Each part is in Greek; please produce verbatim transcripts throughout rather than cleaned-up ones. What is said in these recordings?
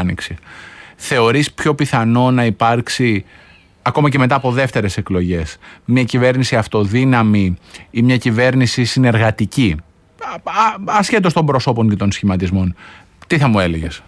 άνοιξη. Θεωρείς πιο πιθανό να υπάρξει, ακόμα και μετά από δεύτερες εκλογές, μια κυβέρνηση αυτοδύναμη ή μια κυβέρνηση συνεργατική, ασχέτως των προσώπων και των σχηματισμών? Τι θα μου έλεγες?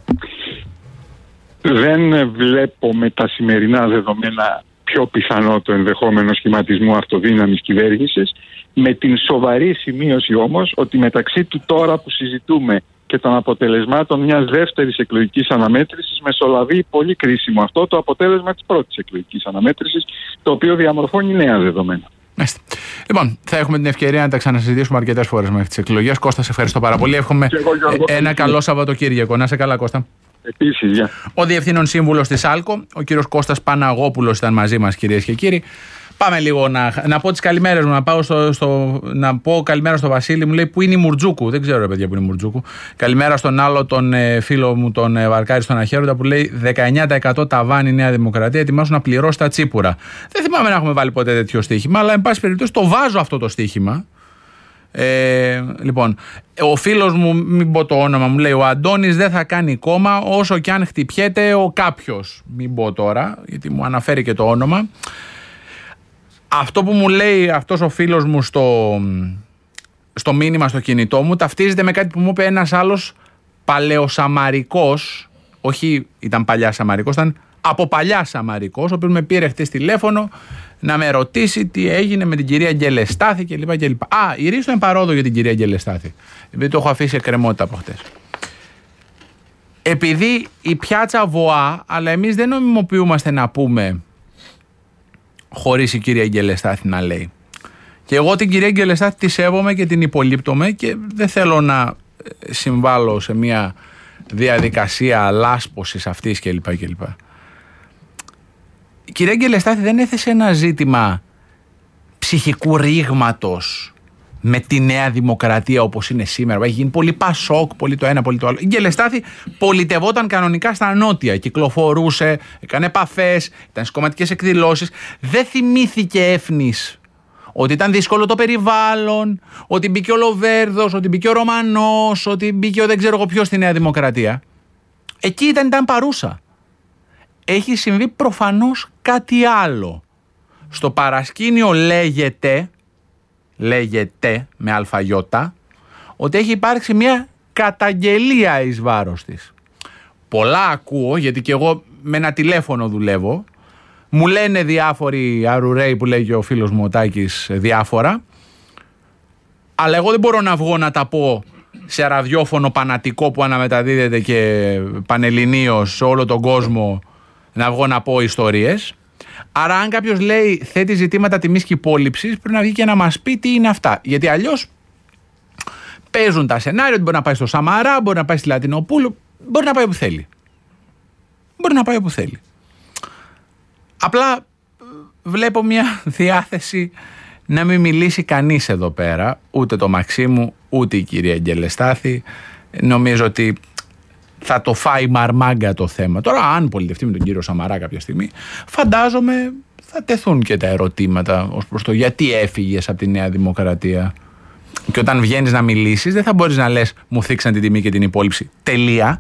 Δεν βλέπω με τα σημερινά δεδομένα πιο πιθανό το ενδεχόμενο σχηματισμό αυτοδύναμης κυβέρνησης, με την σοβαρή σημείωση όμως ότι μεταξύ του τώρα που συζητούμε και των αποτελεσμάτων μιας δεύτερης εκλογικής αναμέτρησης μεσολαβεί πολύ κρίσιμο αυτό το αποτέλεσμα της πρώτης εκλογικής αναμέτρησης, το οποίο διαμορφώνει νέα δεδομένα. Μάλιστα. Λοιπόν, θα έχουμε την ευκαιρία να τα ξανασυζητήσουμε αρκετές φορές μέχρι τις εκλογές. Κώστα, σε ευχαριστώ πάρα πολύ. Εύχομαι εγώ, ένα καλό Σαββατοκύριακο. Να είσαι καλά, Κώστα. Επίσης, για. Ο Διευθύνων Σύμβουλος της ΑΛΚΟ, ο κύριος Κώστας Παναγόπουλος, ήταν μαζί μας, κυρίες και κύριοι. Πάμε λίγο να, να πω τις καλημέρες μου, να, πάω στο, στο, να πω καλημέρα στο Βασίλη, μου λέει που είναι η Μουρτζούκου. Δεν ξέρω, ρε παιδιά, που είναι η Μουρτζούκου. Καλημέρα στον άλλο τον ε, φίλο μου, τον ε, Βαρκάρη στον Αχέροντα, που λέει δεκαεννιά τοις εκατό ταβάνι Νέα Δημοκρατία, ετοιμάσουν να πληρώσει τα τσίπουρα. Δεν θυμάμαι να έχουμε βάλει ποτέ τέτοιο στοίχημα, αλλά εν πάση περιπτώσει το βάζω αυτό το στοίχημα. Ε, λοιπόν, ο φίλος μου, μην πω το όνομα, μου λέει ο Αντώνης δεν θα κάνει κόμμα όσο και αν χτυπιέται ο κάποιος. Μην πω τώρα, γιατί μου αναφέρει και το όνομα. Αυτό που μου λέει αυτός ο φίλος μου στο, στο μήνυμα στο κινητό μου ταυτίζεται με κάτι που μου είπε ένας άλλος παλαιοσαμαρικός, όχι ήταν παλιά σαμαρικός, ήταν από παλιά σαμαρικός, ο οποίος με πήρε χτες τηλέφωνο να με ρωτήσει τι έγινε με την κυρία Γκελεστάθη κλπ. κλπ. Α, η Ρίστο είναι παρόδο για την κυρία Γκελεστάθη, επειδή το έχω αφήσει εκκρεμότητα από χτες. Επειδή η πιάτσα βοά, αλλά εμείς δεν νομιμοποιούμαστε να πούμε χωρίς η κυρία Γκελεστάθη να λέει. Και εγώ την κυρία Γκελεστάθη τη σέβομαι και την υπολείπτομαι και δεν θέλω να συμβάλλω σε μια διαδικασία λάσπωσης αυτής κλπ. κλπ. Η κυρία Γκελεστάθη δεν έθεσε ένα ζήτημα ψυχικού ρήγματος με τη Νέα Δημοκρατία όπως είναι σήμερα. Έχει γίνει πολύ πασόκ, πολύ το ένα, πολύ το άλλο. Η Γκελεστάθη πολιτευόταν κανονικά στα νότια. Κυκλοφορούσε, έκανε επαφές, ήταν στις κομματικές εκδηλώσεις. Δεν θυμήθηκε έφνης ότι ήταν δύσκολο το περιβάλλον, ότι μπήκε ο Λοβέρδος, ότι μπήκε ο Ρωμανός, ότι μπήκε ο δεν ξέρω εγώ ποιος στη Νέα Δημοκρατία. Εκεί ήταν, ήταν παρούσα. Έχει συμβεί προφανώς κάτι άλλο. Στο παρασκήνιο λέγεται, λέγεται με αλφαγιώτα, ότι έχει υπάρξει μια καταγγελία εις βάρος της. Πολλά ακούω, γιατί και εγώ με ένα τηλέφωνο δουλεύω, μου λένε διάφοροι αρουραίοι που λέει και ο φίλος μου ο Τάκης διάφορα, αλλά εγώ δεν μπορώ να βγω να τα πω σε ραδιόφωνο πανατικό που αναμεταδίδεται και πανελληνίως σε όλο τον κόσμο, να βγω να πω ιστορίες. Άρα αν κάποιος λέει θέτει ζητήματα τιμής και υπόλοιψης, πρέπει να βγει και να μας πει τι είναι αυτά. Γιατί αλλιώς παίζουν τα σενάρια ότι μπορεί να πάει στο Σαμαρά, μπορεί να πάει στη Λατινοπούλου, μπορεί να πάει όπου θέλει. Μπορεί να πάει όπου θέλει. Απλά βλέπω μια διάθεση να μην μιλήσει κανείς εδώ πέρα, ούτε το Μαξίμου, ούτε η κυρία Γκελεστάθη. Νομίζω ότι θα το φάει μαρμάγκα το θέμα. Τώρα, αν πολιτευτεί με τον κύριο Σαμαρά κάποια στιγμή, φαντάζομαι θα τεθούν και τα ερωτήματα ως προς το γιατί έφυγες από τη Νέα Δημοκρατία. Και όταν βγαίνεις να μιλήσεις, δεν θα μπορείς να λες μου θίξαν την τιμή και την υπόλοιψη. Τελεία.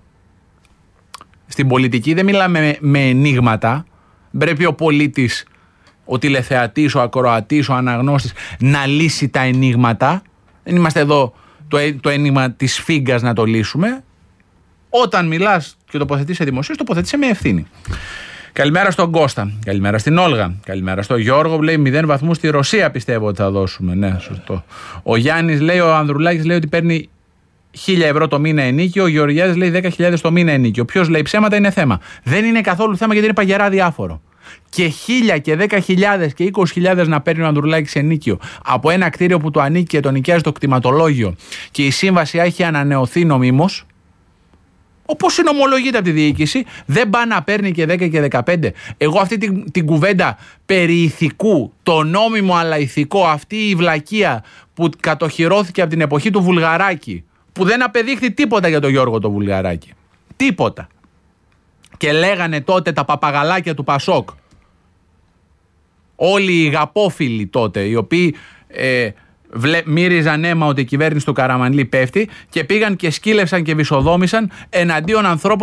Στην πολιτική δεν μιλάμε με, με ενίγματα. Πρέπει ο πολίτης, ο τηλεθεατής, ο ακροατής, ο αναγνώστης να λύσει τα ενίγματα. Δεν είμαστε εδώ το, το ένιγμα της φίγκας να το λύσουμε. Όταν μιλάς και τοποθετείς δημοσίως, τοποθετήσαι με ευθύνη. Καλημέρα στον Κώστα. Καλημέρα στην Όλγα. Καλημέρα στον Γιώργο που λέει μηδέν βαθμούς στη Ρωσία πιστεύω ότι θα δώσουμε. Ναι, σωστό. Ο Γιάννης λέει, ο Ανδρουλάκης λέει ότι παίρνει χίλια ευρώ το μήνα ενίκιο. Ο Γεωργιάδης λέει δέκα χιλιάδες το μήνα ενίκιο. Ποιος λέει ψέματα είναι θέμα. Δεν είναι καθόλου θέμα γιατί είναι παγερά διάφορο. Και χίλια και δέκα χιλιάδες και είκοσι χιλιάδες να παίρνει ο Ανδρουλάκης ενίκιο από ένα κτίριο που το ανήκει και το νοικιάζει το κτηματολόγιο και η σύμβαση έχει ανανεωθεί νομίμως. Όπως συνομολογείται από τη διοίκηση, δεν πάει να παίρνει και δέκα και δεκαπέντε. Εγώ αυτή την, την κουβέντα περί ηθικού, το νόμιμο αλλά ηθικό, αυτή η βλακεία που κατοχυρώθηκε από την εποχή του Βουλγαράκη, που δεν απεδείχθη τίποτα για τον Γιώργο το Βουλγαράκη. Τίποτα. Και λέγανε τότε τα παπαγαλάκια του Πασόκ, όλοι οι γαπόφιλοι τότε, οι οποίοι ε, βλέ, μύριζαν αίμα ότι η κυβέρνηση του Καραμανλή πέφτει και πήγαν και σκύλευσαν και βυσοδόμησαν εναντίον ανθρώπων